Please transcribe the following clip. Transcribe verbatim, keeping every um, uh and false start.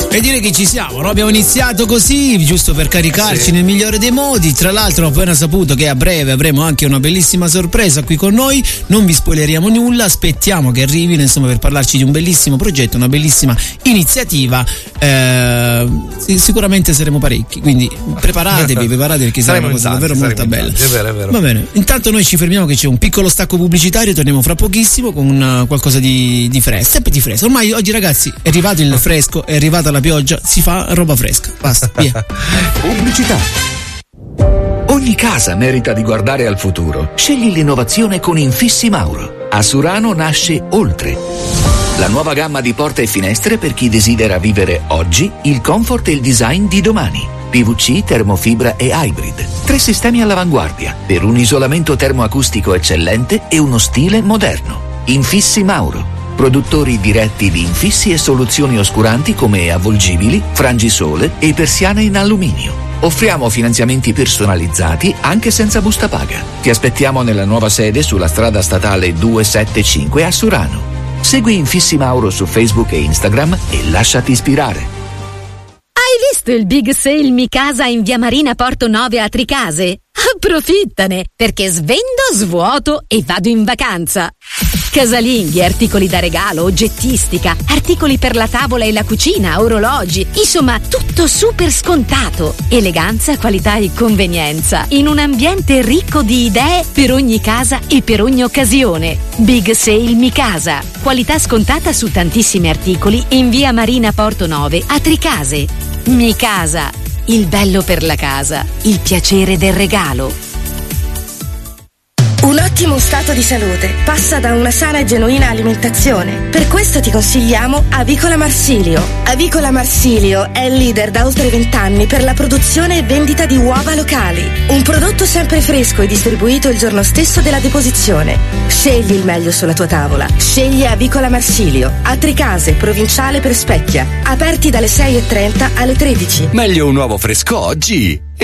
E dire che ci siamo, no? Abbiamo iniziato così, giusto per caricarci sì. nel migliore dei modi. Tra l'altro ho appena saputo che a breve avremo anche una bellissima sorpresa qui con noi. Non vi spoileriamo nulla, aspettiamo che arrivino, insomma, per parlarci di un bellissimo progetto, una bellissima iniziativa. Eh, sicuramente saremo parecchi, quindi preparatevi, preparatevi perché sarà una cosa davvero molto bella. È vero, è vero. Va bene, intanto noi ci fermiamo che c'è un piccolo stacco pubblicitario, torniamo fra pochissimo con una, qualcosa di, di fresco, sempre di fresco. Ormai oggi, ragazzi, è arrivato il fresco, è arrivata la pioggia, si fa roba fresca, basta, via. Pubblicità. Ogni casa merita di guardare al futuro. Scegli l'innovazione con Infissi Mauro. A Surano nasce Oltre, la nuova gamma di porte e finestre per chi desidera vivere oggi il comfort e il design di domani. P V C, termofibra e hybrid. Tre sistemi all'avanguardia per un isolamento termoacustico eccellente e uno stile moderno. Infissi Mauro. Produttori diretti di infissi e soluzioni oscuranti come avvolgibili, frangisole e persiane in alluminio. Offriamo finanziamenti personalizzati anche senza busta paga. Ti aspettiamo nella nuova sede sulla strada statale duecentosettantacinque a Surano. Segui Infissi Mauro su Facebook e Instagram e lasciati ispirare. Hai visto il Big Sale Mi Casa in via Marina Porto nove a Tricase? Approfittane, perché svendo, svuoto e vado in vacanza. Casalinghi, articoli da regalo, oggettistica, articoli per la tavola e la cucina, orologi, insomma tutto super scontato. Eleganza, qualità e convenienza in un ambiente ricco di idee per ogni casa e per ogni occasione. Big Sale Mi Casa, qualità scontata su tantissimi articoli in via Marina Porto nove a Tricase. Mi Casa, il bello per la casa, il piacere del regalo. Un ottimo stato di salute passa da una sana e genuina alimentazione. Per questo ti consigliamo Avicola Marsilio. Avicola Marsilio è il leader da oltre vent'anni per la produzione e vendita di uova locali. Un prodotto sempre fresco e distribuito il giorno stesso della deposizione. Scegli il meglio sulla tua tavola. Scegli Avicola Marsilio. A Tricase, provinciale per Specchia. Aperti dalle sei e trenta alle tredici. Meglio un uovo fresco oggi